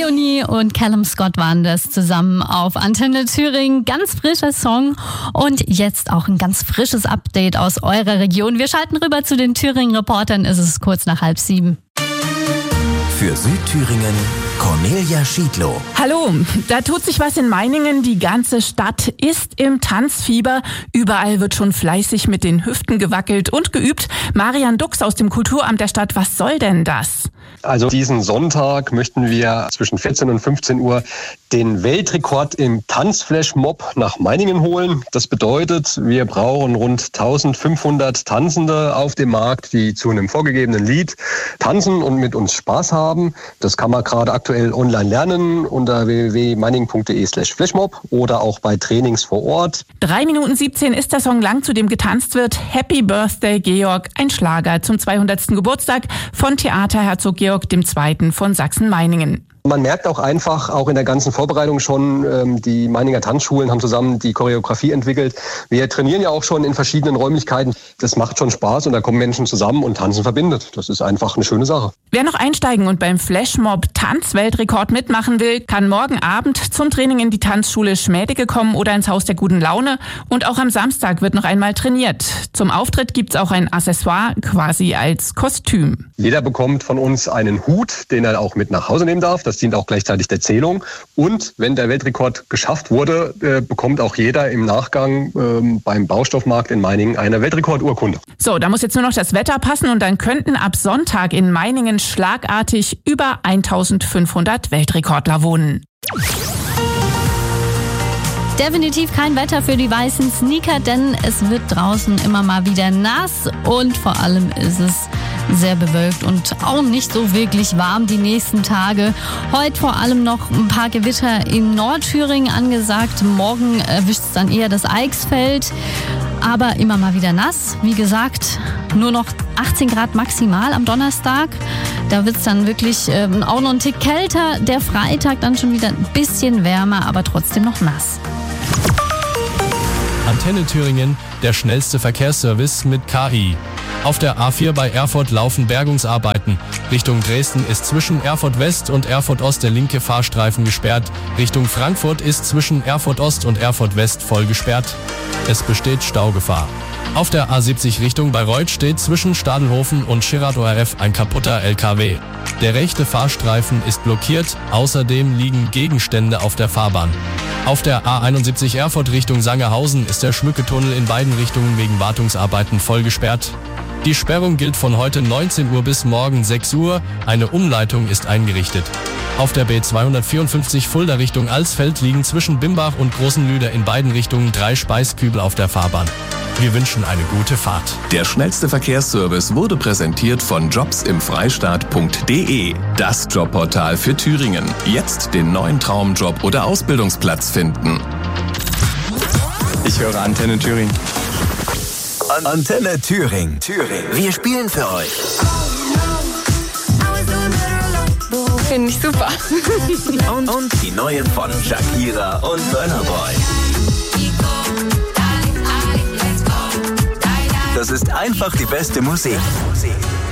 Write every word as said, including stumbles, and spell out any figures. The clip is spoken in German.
Leonie und Callum Scott waren das zusammen auf Antenne Thüringen. Ganz frischer Song und jetzt auch ein ganz frisches Update aus eurer Region. Wir schalten rüber zu den Thüringen-Reportern. Es ist kurz nach halb sieben. Für Südthüringen Cornelia Schiedlow. Hallo, da tut sich was in Meiningen. Die ganze Stadt ist im Tanzfieber. Überall wird schon fleißig mit den Hüften gewackelt und geübt. Marian Dux aus dem Kulturamt der Stadt, was soll denn das? Also diesen Sonntag möchten wir zwischen vierzehn und fünfzehn Uhr den Weltrekord im Tanzflashmob nach Meiningen holen. Das bedeutet, wir brauchen rund eintausendfünfhundert Tanzende auf dem Markt, die zu einem vorgegebenen Lied tanzen und mit uns Spaß haben. Das kann man gerade aktuell online lernen unter w w w punkt meiningen punkt de slash flashmob oder auch bei Trainings vor Ort. drei Minuten siebzehn ist der Song lang, zu dem getanzt wird. Happy Birthday Georg, ein Schlager zum zweihundertsten Geburtstag von Theater Herzog Georg der Zweite von Sachsen-Meiningen. Man merkt auch einfach, auch in der ganzen Vorbereitung schon, ähm, die Meininger Tanzschulen haben zusammen die Choreografie entwickelt. Wir trainieren ja auch schon in verschiedenen Räumlichkeiten. Das macht schon Spaß und da kommen Menschen zusammen und Tanzen verbindet. Das ist einfach eine schöne Sache. Wer noch einsteigen und beim Flashmob Tanzweltrekord mitmachen will, kann morgen Abend zum Training in die Tanzschule Schmädecke kommen oder ins Haus der guten Laune. Und auch am Samstag wird noch einmal trainiert. Zum Auftritt gibt's auch ein Accessoire, quasi als Kostüm. Jeder bekommt von uns einen Hut, den er auch mit nach Hause nehmen darf. Das dient auch gleichzeitig der Zählung. Und wenn der Weltrekord geschafft wurde, äh, bekommt auch jeder im Nachgang äh, beim Baustoffmarkt in Meiningen eine Weltrekordurkunde. So, da muss jetzt nur noch das Wetter passen und dann könnten ab Sonntag in Meiningen schlagartig über eintausendfünfhundert Weltrekordler wohnen. Definitiv kein Wetter für die weißen Sneaker, denn es wird draußen immer mal wieder nass und vor allem ist es sehr bewölkt und auch nicht so wirklich warm die nächsten Tage. Heute vor allem noch ein paar Gewitter in Nordthüringen angesagt. Morgen erwischt es dann eher das Eichsfeld, aber immer mal wieder nass. Wie gesagt, nur noch achtzehn Grad maximal am Donnerstag. Da wird es dann wirklich ähm, auch noch ein Tick kälter. Der Freitag dann schon wieder ein bisschen wärmer, aber trotzdem noch nass. Antenne Thüringen, der schnellste Verkehrsservice mit K I. Auf der A vier bei Erfurt laufen Bergungsarbeiten. Richtung Dresden ist zwischen Erfurt West und Erfurt Ost der linke Fahrstreifen gesperrt. Richtung Frankfurt ist zwischen Erfurt Ost und Erfurt West voll gesperrt. Es besteht Staugefahr. Auf der A siebzig Richtung Bayreuth steht zwischen Stadelhofen und Schirrad O R F ein kaputter L K W. Der rechte Fahrstreifen ist blockiert, außerdem liegen Gegenstände auf der Fahrbahn. Auf der A einundsiebzig Erfurt Richtung Sangerhausen ist der Schmücketunnel in beiden Richtungen wegen Wartungsarbeiten voll gesperrt. Die Sperrung gilt von heute neunzehn Uhr bis morgen sechs Uhr. Eine Umleitung ist eingerichtet. Auf der B zweihundertvierundfünfzig Fulda Richtung Alsfeld liegen zwischen Bimbach und Großenlüder in beiden Richtungen drei Speiskübel auf der Fahrbahn. Wir wünschen eine gute Fahrt. Der schnellste Verkehrsservice wurde präsentiert von jobs im freistaat punkt de. Das Jobportal für Thüringen. Jetzt den neuen Traumjob oder Ausbildungsplatz finden. Ich höre Antenne Thüringen. Antenne Thüringen. Thüringen. Wir spielen für euch. Finde ich super. Und, und die neue von Shakira und Burna Boy. Das ist einfach die beste Musik.